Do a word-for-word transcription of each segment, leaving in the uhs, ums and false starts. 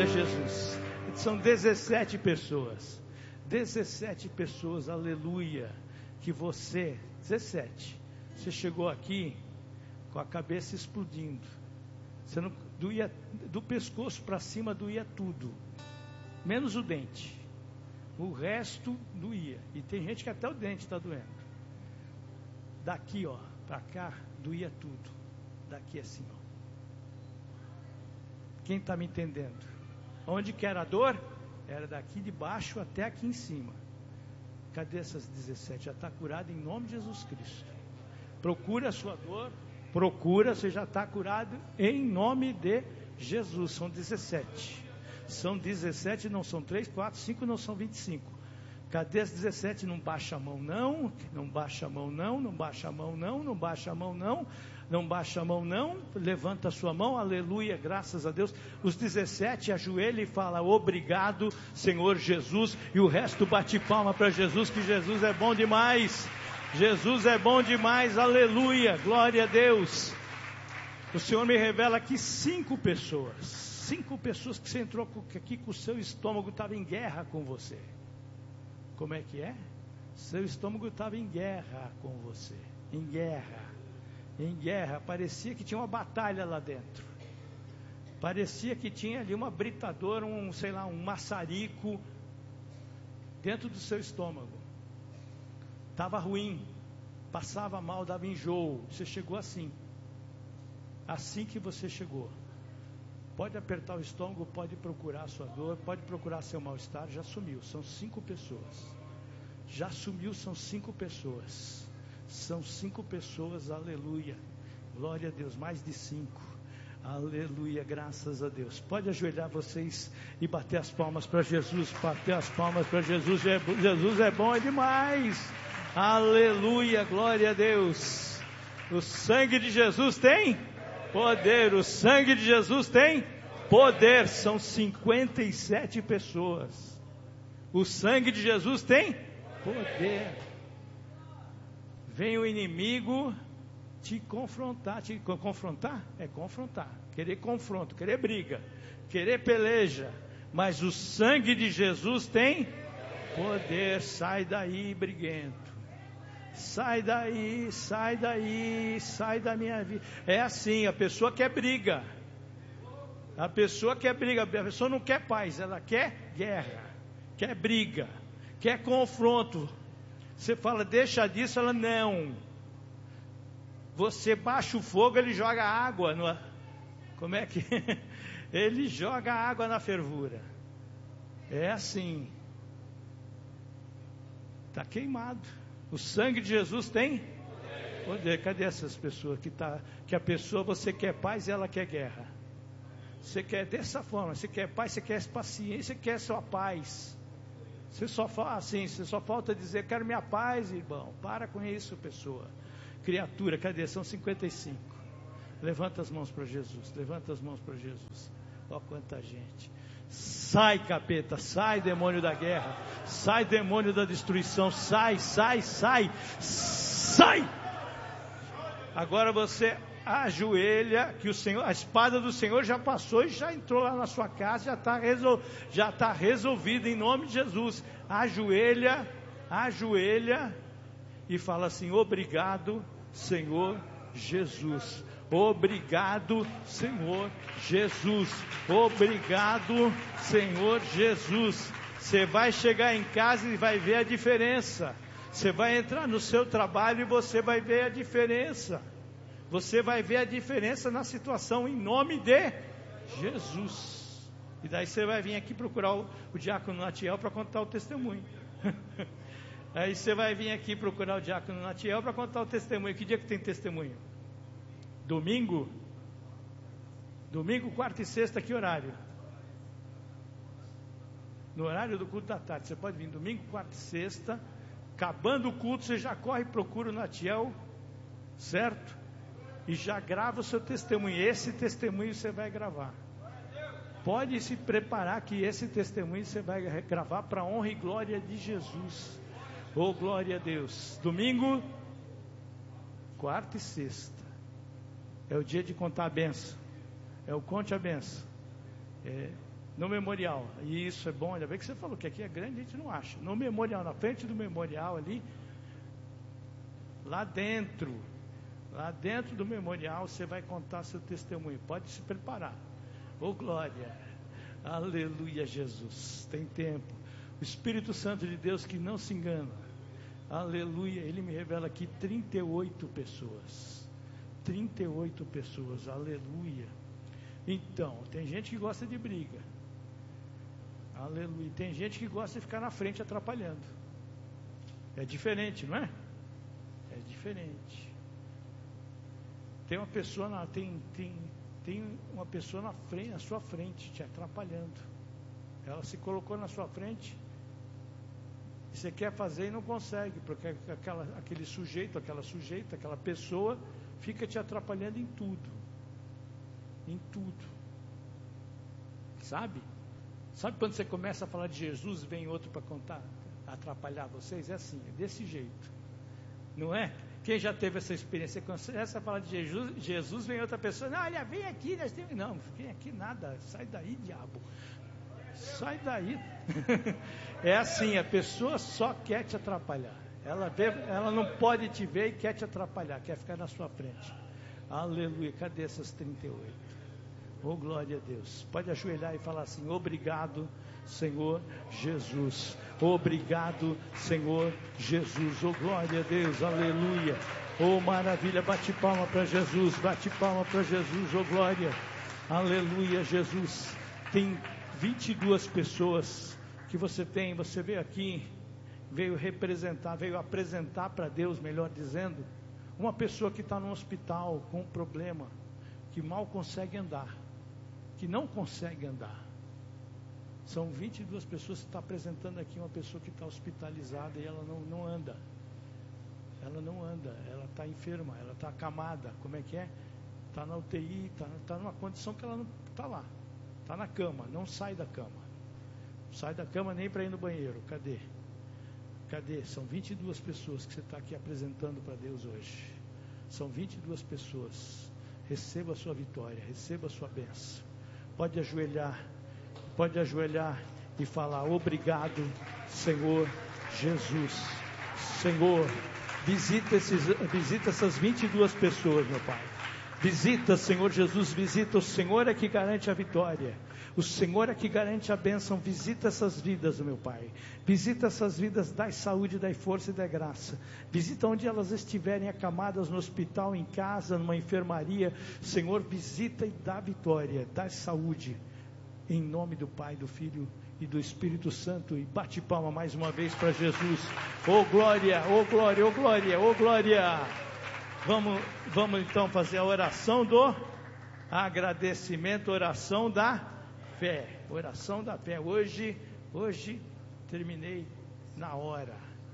Jesus. São dezessete pessoas. dezessete pessoas, aleluia. Que você, dezessete, você chegou aqui com a cabeça explodindo. Você não doía, do pescoço para cima doía tudo, menos o dente. O resto doía. E tem gente que até o dente está doendo. Daqui, ó, para cá, doía tudo. Daqui assim, ó. Quem está me entendendo? Onde que era a dor? Era daqui de baixo até aqui em cima. Cadê essas dezessete? Já está curado em nome de Jesus Cristo. Procura a sua dor. Procura, você já está curado em nome de Jesus. São dezessete. São dezessete, não são três, quatro, cinco, não são vinte e cinco. Cadê as dezessete? Não baixa a mão não, não baixa a mão não, não baixa a mão não, não baixa a mão não, não baixa a mão não, levanta a sua mão, aleluia, graças a Deus. Os dezessete ajoelha e fala, obrigado Senhor Jesus, e o resto bate palma para Jesus, que Jesus é bom demais, Jesus é bom demais, aleluia, glória a Deus. O Senhor me revela aqui cinco pessoas, cinco pessoas que você entrou aqui com o seu estômago estava em guerra com você. Como é que é? Seu estômago estava em guerra com você, em guerra, em guerra, parecia que tinha uma batalha lá dentro, parecia que tinha ali uma britadora, um, sei lá, um maçarico dentro do seu estômago, estava ruim, passava mal, dava enjoo, você chegou assim, assim que você chegou, pode apertar o estômago, pode procurar a sua dor, pode procurar seu mal-estar, já sumiu, são cinco pessoas, já sumiu, são cinco pessoas, são cinco pessoas, aleluia, glória a Deus, mais de cinco, aleluia, graças a Deus. Pode ajoelhar vocês e bater as palmas para Jesus, bater as palmas para Jesus, Jesus é bom, é demais, aleluia, glória a Deus. O sangue de Jesus tem poder, o sangue de Jesus tem poder, são cinquenta e sete pessoas, o sangue de Jesus tem poder. Vem o inimigo te confrontar, te confrontar, é confrontar, querer confronto, querer briga, querer peleja, mas o sangue de Jesus tem poder. Sai daí, briguento, sai daí, sai daí, sai da minha vida. É assim, a pessoa quer briga, a pessoa quer briga, a pessoa não quer paz, ela quer guerra, quer briga, quer confronto. Você fala, deixa disso, ela não. Você baixa o fogo, ele joga água no... Como é que... Ele joga água na fervura. É assim. Está queimado. O sangue de Jesus tem poder. Cadê essas pessoas que, tá, que a pessoa, você quer paz e ela quer guerra. Você quer dessa forma, você quer paz, você quer paciência, você quer sua paz. Você só fala assim, você só falta dizer, quero minha paz, irmão. Para com isso, pessoa. Criatura, cadê? São cinquenta e cinco. Levanta as mãos para Jesus, levanta as mãos para Jesus. Ó quanta gente. Sai, capeta, sai, demônio da guerra, sai, demônio da destruição, sai, sai, sai, sai. Agora você ajoelha, que o Senhor, a espada do Senhor já passou e já entrou lá na sua casa, já está resol, já tá resolvido em nome de Jesus. Ajoelha, ajoelha e fala assim, obrigado, Senhor Jesus. Obrigado, Senhor Jesus. Obrigado, Senhor Jesus. Você vai chegar em casa e vai ver a diferença. Você vai entrar no seu trabalho e você vai ver a diferença. Você vai ver a diferença na situação em nome de Jesus. E daí você vai vir aqui procurar o, o diácono Natiel para contar o testemunho. Aí você vai vir aqui procurar o diácono Natiel para contar o testemunho. Que dia que tem testemunho? Domingo? Domingo, quarta e sexta, que horário? No horário do culto da tarde. Você pode vir domingo, quarta e sexta. Acabando o culto, você já corre e procura o Natiel, certo? E já grava o seu testemunho. Esse testemunho você vai gravar. Pode se preparar que esse testemunho você vai gravar para a honra e glória de Jesus. Oh, glória a Deus. Domingo, quarta e sexta. É o dia de contar a benção. É o conte a benção. É, No memorial. E isso é bom, ainda bem que você falou que aqui é grande, a gente não acha. No memorial, na frente do memorial ali, lá dentro, lá dentro do memorial, você vai contar seu testemunho. Pode se preparar. Ô glória, aleluia, Jesus. Tem tempo. O Espírito Santo de Deus que não se engana. Aleluia, ele me revela aqui trinta e oito pessoas. trinta e oito pessoas, aleluia. Então, tem gente que gosta de briga. Aleluia. Tem gente que gosta de ficar na frente atrapalhando. É diferente, não é? É diferente. Tem uma pessoa na, tem, tem, tem uma pessoa na frente, na sua frente, te atrapalhando. Ela se colocou na sua frente. E você quer fazer e não consegue, porque aquela, aquele sujeito, aquela sujeita, aquela pessoa fica te atrapalhando em tudo. Em tudo. Sabe? Sabe quando você começa a falar de Jesus, vem outro para contar, atrapalhar vocês? É assim, é desse jeito. Não é? Quem já teve essa experiência, você começa a falar de Jesus, Jesus vem outra pessoa, não, olha, vem aqui, nós temos... Não, vem aqui nada, sai daí, diabo. Sai daí. É assim, a pessoa só quer te atrapalhar. Ela, vê, ela não pode te ver e quer te atrapalhar, quer ficar na sua frente. Aleluia, cadê essas trinta e oito? Oh, glória a Deus. Pode ajoelhar e falar assim: obrigado, Senhor Jesus. Obrigado, Senhor Jesus. Oh, glória a Deus, aleluia. Oh, maravilha, bate palma para Jesus, bate palma para Jesus, oh glória. Aleluia, Jesus. Tem vinte e duas pessoas que você tem, você veio aqui, veio representar, veio apresentar para Deus, melhor dizendo, uma pessoa que está no hospital com um problema, que mal consegue andar, que não consegue andar. São vinte e duas pessoas que está apresentando aqui uma pessoa que está hospitalizada e ela não, não anda. Ela não anda, ela está enferma, ela está acamada. Como é que é? Está na U T I, está tá numa condição que ela não está lá. Está na cama, não sai da cama. Não sai da cama nem para ir no banheiro. Cadê? Cadê? São vinte e duas pessoas que você está aqui apresentando para Deus hoje. São vinte e duas pessoas. Receba a sua vitória, receba a sua bênção. Pode ajoelhar, pode ajoelhar e falar: obrigado, Senhor Jesus. Senhor, visita, esses, visita essas vinte e duas pessoas, meu Pai. Visita, Senhor Jesus, visita. O Senhor é que garante a vitória. O Senhor é que garante a bênção. Visita essas vidas, meu Pai. Visita essas vidas, dai saúde, dai força e dai graça. Visita onde elas estiverem acamadas, no hospital, em casa, numa enfermaria. Senhor, visita e dá vitória, dá saúde. Em nome do Pai, do Filho e do Espírito Santo. E bate palma mais uma vez para Jesus. Oh glória, oh glória, oh glória, oh glória. Vamos, vamos então fazer a oração do agradecimento, oração da fé, oração da fé. Hoje, hoje terminei na hora,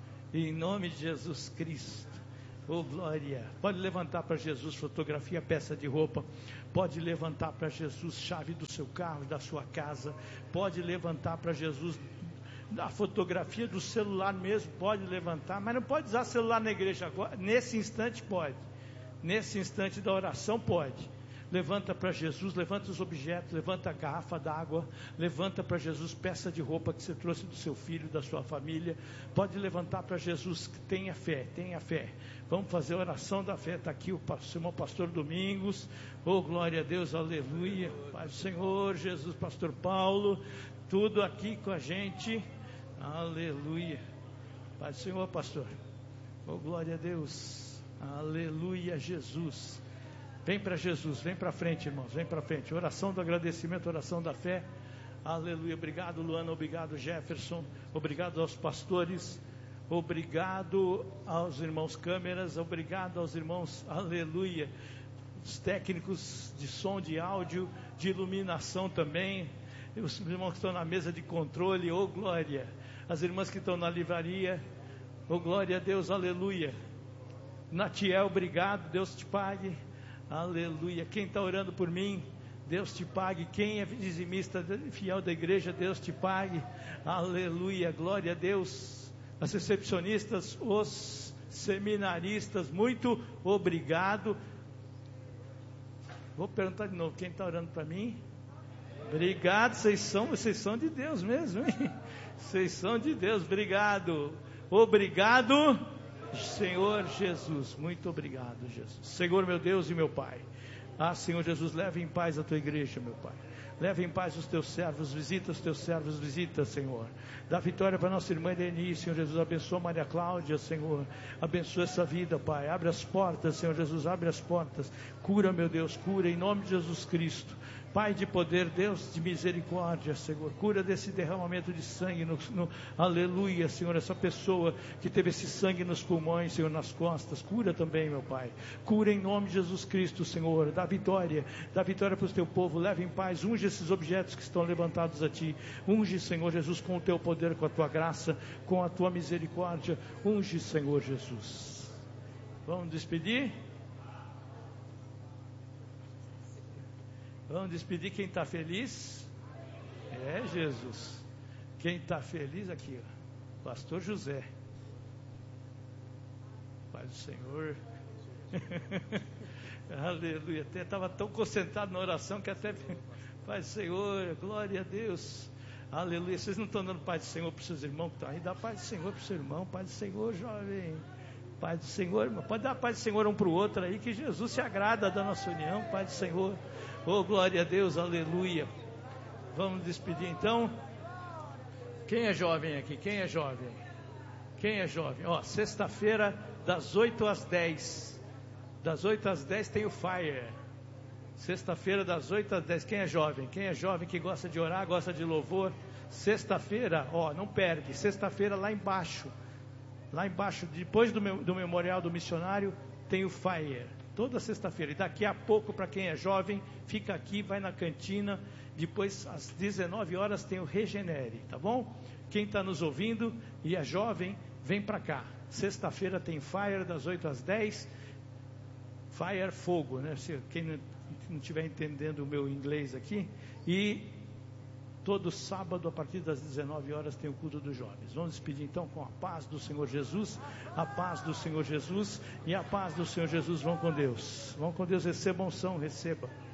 em nome de Jesus Cristo. Oh glória. Pode levantar para Jesus fotografia, peça de roupa. Pode levantar para Jesus chave do seu carro, da sua casa. Pode levantar para Jesus a fotografia do celular mesmo, pode levantar, mas não pode usar celular na igreja agora. Nesse instante pode, nesse instante da oração pode. Levanta para Jesus, levanta os objetos, levanta a garrafa d'água, levanta para Jesus peça de roupa que você trouxe do seu filho, da sua família. Pode levantar para Jesus, tenha fé, tenha fé. Vamos fazer a oração da fé. Está aqui o irmão pastor Domingos. Oh glória a Deus, aleluia. Pai do Senhor, Jesus, pastor Paulo, tudo aqui com a gente. Aleluia. Pai do Senhor, pastor. Oh glória a Deus. Aleluia, Jesus. Vem para Jesus, vem para frente, irmãos, vem para frente. Oração do agradecimento, oração da fé. Aleluia. Obrigado, Luana, obrigado, Jefferson. Obrigado aos pastores. Obrigado aos irmãos câmeras. Obrigado aos irmãos, aleluia, os técnicos de som, de áudio, de iluminação também. Os irmãos que estão na mesa de controle, oh glória. As irmãs que estão na livraria, oh glória a Deus, aleluia. Natiel, obrigado, Deus te pague. Aleluia. Quem está orando por mim, Deus te pague. Quem é dizimista fiel da igreja, Deus te pague. Aleluia, glória a Deus. As recepcionistas, os seminaristas, muito obrigado. Vou perguntar de novo, quem está orando para mim? Obrigado, vocês são, vocês são de Deus mesmo, hein? Vocês são de Deus, obrigado. Obrigado, Senhor Jesus. Muito obrigado, Jesus. Senhor, meu Deus e meu Pai. Ah, Senhor Jesus, leve em paz a tua igreja, meu Pai. Leve em paz os teus servos, visita os teus servos, visita, Senhor. Dá vitória para nossa irmã Eleni, Senhor Jesus. Abençoa Maria Cláudia, Senhor. Abençoa essa vida, Pai. Abre as portas, Senhor Jesus, abre as portas. Cura, meu Deus, cura em nome de Jesus Cristo. Pai de poder, Deus de misericórdia, Senhor, cura desse derramamento de sangue, no, no, aleluia, Senhor, essa pessoa que teve esse sangue nos pulmões, Senhor, nas costas, cura também, meu Pai, cura em nome de Jesus Cristo, Senhor, dá vitória, dá vitória para o teu povo, leva em paz, unge esses objetos que estão levantados a Ti, unge, Senhor Jesus, com o Teu poder, com a Tua graça, com a Tua misericórdia, unge, Senhor Jesus. Vamos despedir? Vamos despedir quem está feliz? É, Jesus. Quem está feliz aqui, ó. Pastor José. Pai do Senhor. Aleluia. Até estava tão concentrado na oração que até. Pai do Senhor, glória a Deus. Aleluia. Vocês não estão dando Pai do Senhor para os seus irmãos que estão aí? Dá Pai do Senhor para o seu irmão. Pai do Senhor, jovem. Pai do Senhor, irmão. Pode dar Pai do Senhor um para o outro aí, que Jesus se agrada da nossa união. Pai do Senhor. Oh, glória a Deus, aleluia. Vamos despedir então. Quem é jovem aqui? Quem é jovem? Quem é jovem? Ó, sexta-feira, das oito às dez. Das oito às dez tem o Fire. Sexta-feira, das oito às dez. Quem é jovem? Quem é jovem que gosta de orar, gosta de louvor? Sexta-feira, ó, não perde. Sexta-feira lá embaixo. Lá embaixo, depois do, do Memorial do Missionário, tem o Fire. Toda sexta-feira. E daqui a pouco, para quem é jovem, fica aqui, vai na cantina. Depois, às dezenove horas, tem o Regenere, tá bom? Quem está nos ouvindo e é jovem, vem para cá. Sexta-feira tem Fire, das oito às dez. Fire, fogo, né? Se quem não estiver entendendo o meu inglês aqui. E todo sábado, a partir das dezenove horas, tem o culto dos jovens. Vamos despedir então com a paz do Senhor Jesus. A paz do Senhor Jesus e a paz do Senhor Jesus. Vão com Deus. Vão com Deus, recebam unção, receba.